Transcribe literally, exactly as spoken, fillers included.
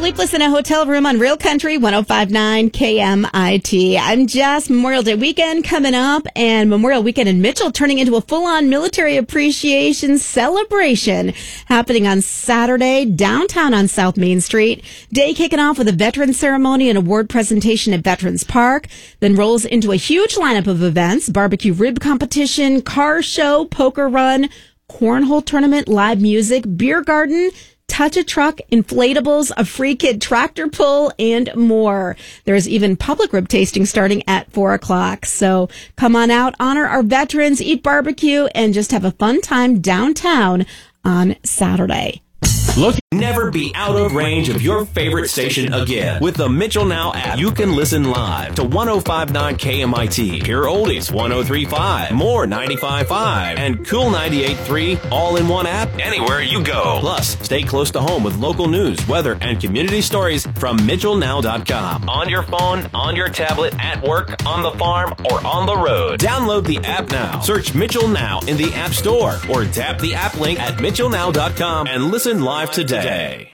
Sleepless in a Hotel Room on Real Country one oh five point nine K M I T. I'm Jess. Memorial Day weekend coming up, and Memorial Weekend in Mitchell turning into a full-on military appreciation celebration happening on Saturday downtown on South Main Street. Day kicking off with a veterans ceremony and award presentation at Veterans Park, then rolls into a huge lineup of events: barbecue rib competition, car show, poker run, cornhole tournament, live music, beer garden, touch a truck, inflatables, a free kid tractor pull, and more. There's even public rib tasting starting at four o'clock. So come on out, honor our veterans, eat barbecue, and just have a fun time downtown on Saturday. Look, never be out of range of your favorite station again. With the Mitchell Now app, you can listen live to one oh five point nine K M I T, hear oldies one oh three point five, more ninety-five point five, and Cool ninety-eight point three all in one app anywhere you go. Plus, stay close to home with local news, weather, and community stories from Mitchell Now dot com. On your phone, on your tablet, at work, on the farm, or on the road. Download the app now. Search Mitchell Now in the App Store or tap the app link at Mitchell Now dot com and listen live today.